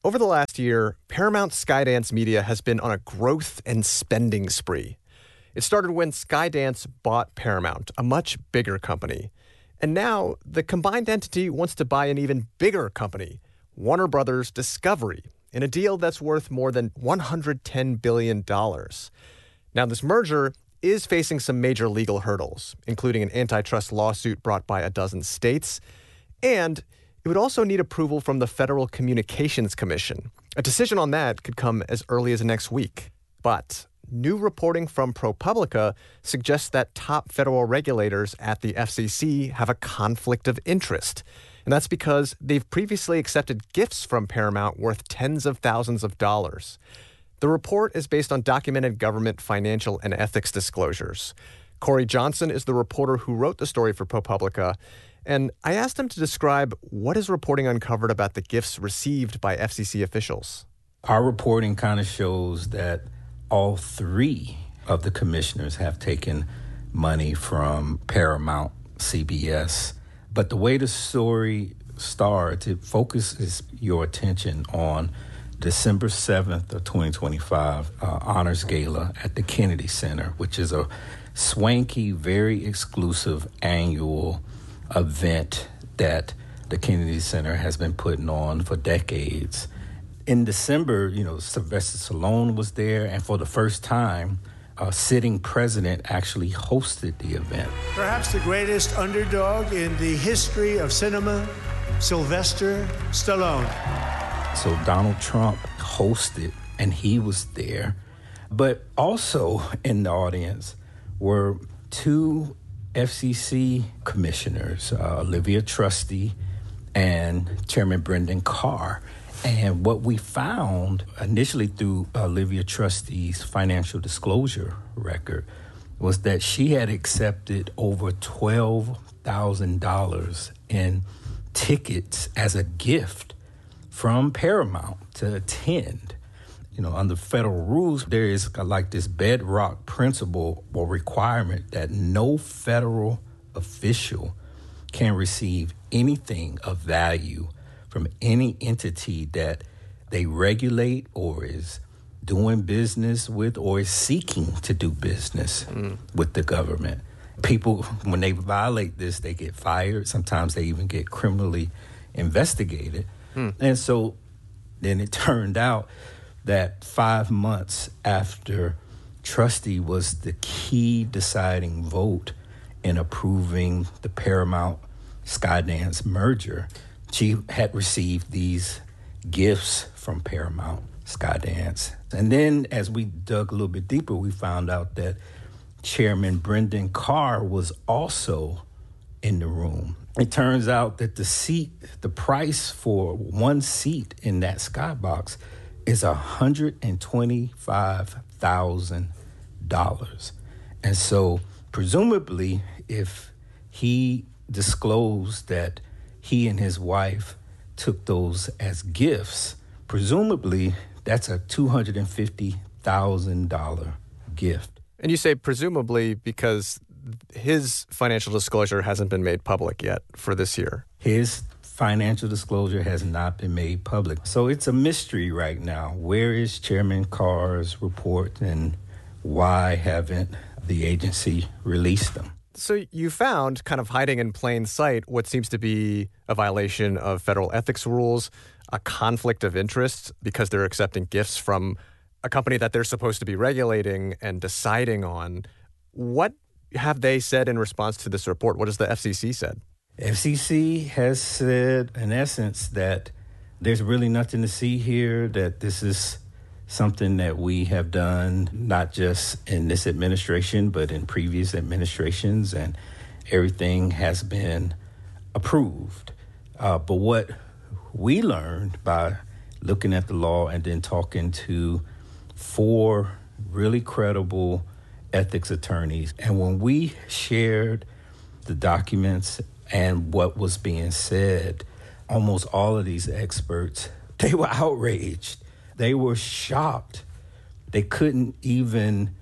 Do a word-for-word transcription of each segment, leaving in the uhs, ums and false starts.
Over the last year, Paramount Skydance Media has been on a growth and spending spree. It started when Skydance bought Paramount, a much bigger company. And now, the combined entity wants to buy an even bigger company, Warner Brothers Discovery, in a deal that's worth more than one hundred ten billion dollars. Now, this merger is facing some major legal hurdles, including an antitrust lawsuit brought by a dozen states, and it would also need approval from the Federal Communications Commission. A decision on that could come as early as next week. But new reporting from ProPublica suggests that top federal regulators at the F C C have a conflict of interest. And that's because they've previously accepted gifts from Paramount worth tens of thousands of dollars. The report is based on documented government financial and ethics disclosures. Corey Johnson is the reporter who wrote the story for ProPublica, and I asked him to describe what his reporting uncovered about the gifts received by F C C officials. Our reporting kind of shows that all three of the commissioners have taken money from Paramount, C B S. But the way the story starts, it focuses your attention on December seventh of twenty twenty-five uh, Honors Gala at the Kennedy Center, which is a swanky, very exclusive annual event that the Kennedy Center has been putting on for decades. In December, you know, Sylvester Stallone was there, and for the first time, a sitting president actually hosted the event. Perhaps the greatest underdog in the history of cinema, Sylvester Stallone. So Donald Trump hosted, and he was there. But also in the audience were two F C C commissioners, uh, Olivia Trusty and Chairman Brendan Carr. And what we found initially through Olivia Trusty's financial disclosure record was that she had accepted over twelve thousand dollars in tickets as a gift from Paramount to attend. You know, under federal rules, there is like this bedrock principle or requirement that no federal official can receive anything of value from any entity that they regulate or is doing business with or is seeking to do business mm. with the government. People, when they violate this, they get fired. Sometimes they even get criminally investigated. Mm. And so then it turned out that five months after Trusty was the key deciding vote in approving the Paramount Skydance merger, she had received these gifts from Paramount Skydance. And then as we dug a little bit deeper, we found out that Chairman Brendan Carr was also in the room. It turns out that the seat, the price for one seat in that skybox is one hundred twenty-five thousand dollars. And so presumably if he disclosed that he and his wife took those as gifts, presumably that's a two hundred fifty thousand dollars gift. And you say presumably because his financial disclosure hasn't been made public yet for this year. His financial disclosure has not been made public. So it's a mystery right now. Where is Chairman Carr's report and why haven't the agency released them? So you found, kind of hiding in plain sight, what seems to be a violation of federal ethics rules, a conflict of interest because they're accepting gifts from a company that they're supposed to be regulating and deciding on. What have they said in response to this report? What has the F C C said? F C C has said, in essence, that there's really nothing to see here, that this is something that we have done not just in this administration, but in previous administrations, and everything has been approved. Uh, but what we learned by looking at the law and then talking to four really credible ethics attorneys, and when we shared the documents and what was being said, almost all of these experts, they were outraged. They were shocked. They couldn't even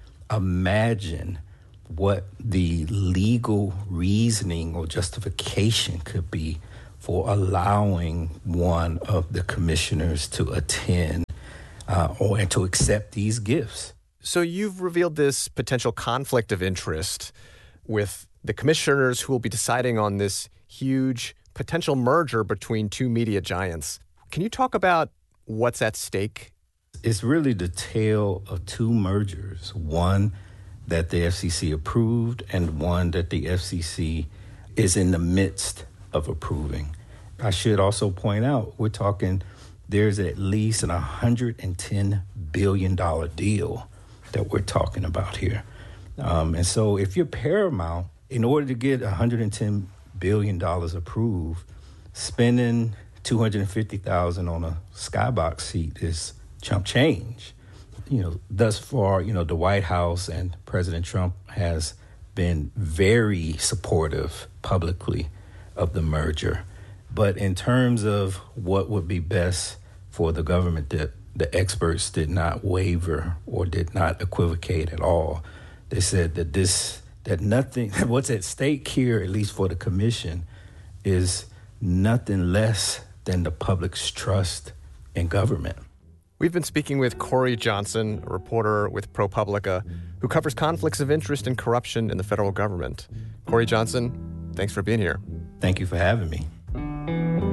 imagine what the legal reasoning or justification could be for allowing one of the commissioners to attend uh, or and to accept these gifts. So you've revealed this potential conflict of interest with the commissioners who will be deciding on this huge potential merger between two media giants. Can you talk about what's at stake? It's really the tale of two mergers, one that the F C C approved and one that the F C C is in the midst of approving. I should also point out, we're talking, there's at least an one hundred ten billion dollars deal that we're talking about here. Um, and so if you're Paramount, in order to get one hundred ten billion dollars approved, spending two hundred fifty thousand dollars on a skybox seat is chump change. You know, thus far, you know, the White House and President Trump has been very supportive publicly of the merger. But in terms of what would be best for the government, that the experts did not waver or did not equivocate at all. They said that this, that nothing, what's at stake here, at least for the commission, is nothing less than the public's trust in government. We've been speaking with Corey Johnson, a reporter with ProPublica, who covers conflicts of interest and corruption in the federal government. Corey Johnson, thanks for being here. Thank you for having me.